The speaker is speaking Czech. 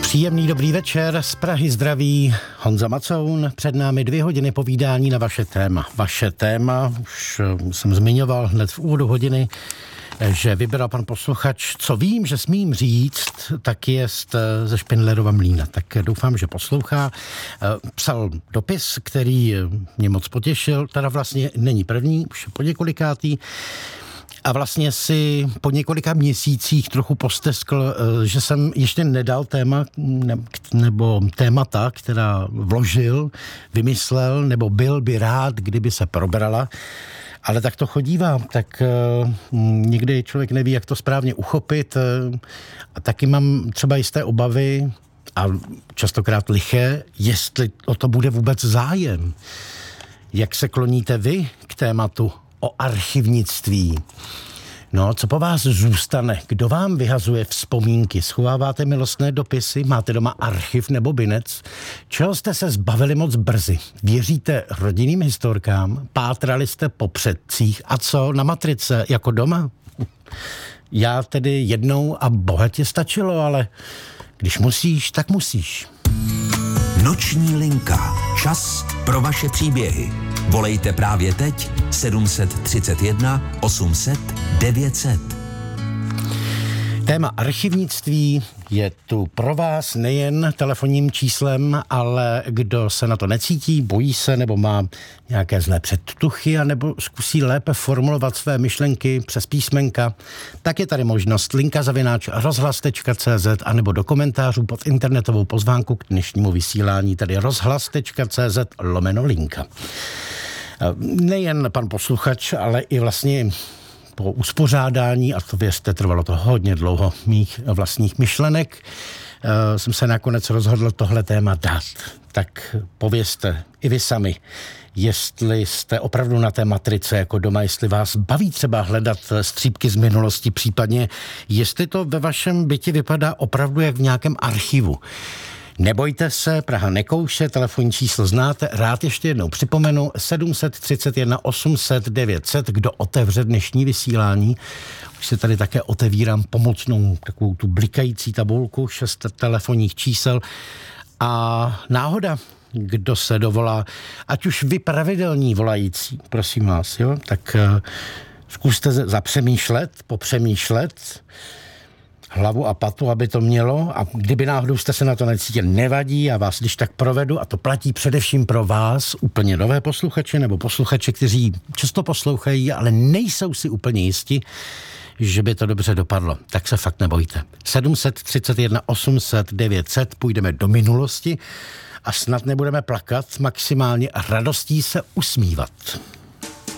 Příjemný dobrý večer, z Prahy zdraví Honza Macoun, před námi 2 hodiny povídání na vaše téma. Vaše téma, už jsem zmiňoval hned v úvodu hodiny, že vybral pan posluchač, co vím, že smím říct, tak jest ze Špindlerova Mlýna. Tak doufám, že poslouchá. Psal dopis, který mě moc potěšil, teda vlastně není první, už je poněkolikátý. A vlastně si po několika měsících trochu posteskl, že jsem ještě nedal téma nebo témata, která vložil, vymyslel, nebo byl by rád, kdyby se probrala. Ale tak to chodívá, tak někdy člověk neví, jak to správně uchopit. A taky mám třeba jisté obavy, a častokrát liché, jestli o to bude vůbec zájem. Jak se kloníte vy k tématu o archivnictví? No, co po vás zůstane? Kdo vám vyhazuje vzpomínky? Schováváte milostné dopisy? Máte doma archiv nebo binec? Čeho jste se zbavili moc brzy? Věříte rodinným historkám? Pátrali jste po předcích? A co na matrice, jako doma? Já tedy jednou a bohatě stačilo, ale když musíš, tak musíš. Noční linka. Čas pro vaše příběhy. Volejte právě teď 731 800 900. Téma archivnictví je tu pro vás nejen telefonním číslem, ale kdo se na to necítí, bojí se nebo má nějaké zlé předtuchy a nebo zkusí lépe formulovat své myšlenky přes písmenka, tak je tady možnost linka@rozhlas.cz a nebo do komentářů pod internetovou pozvánku k dnešnímu vysílání, tedy rozhlas.cz/linka. Nejen pan posluchač, ale i vlastně po uspořádání, a to věřte, trvalo to hodně dlouho, mých vlastních myšlenek, jsem se nakonec rozhodl tohle téma dát. Tak povězte i vy sami, jestli jste opravdu na té matrice jako doma, jestli vás baví třeba hledat střípky z minulosti, případně jestli to ve vašem bytě vypadá opravdu jak v nějakém archivu. Nebojte se, Praha nekouše, telefonní číslo znáte, rád ještě jednou připomenu 731 800 900, kdo otevře dnešní vysílání. Už se tady také otevírám pomocnou takovou tu blikající tabulku, 6 telefonních čísel a náhoda, kdo se dovolá, ať už vy pravidelní volající, prosím vás, jo, tak zkuste popřemýšlet, hlavu a patu, aby to mělo, a kdyby náhodou jste se na to necítili, nevadí, já vás když tak provedu, a to platí především pro vás, úplně nové posluchače nebo posluchače, kteří často poslouchají, ale nejsou si úplně jisti, že by to dobře dopadlo. Tak se fakt nebojte. 731 800 900, půjdeme do minulosti a snad nebudeme plakat, maximálně radostí se usmívat.